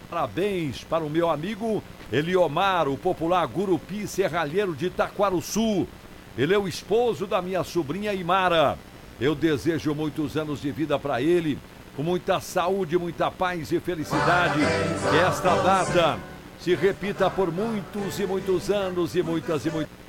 Parabéns para o meu amigo Eliomar, o popular Gurupi Serralheiro de Itaquaruçu. Ele é o esposo da minha sobrinha Imara. Eu desejo muitos anos de vida para ele, com muita saúde, muita paz e felicidade. Que esta data se repita por muitos e muitos anos e muitas e muitas.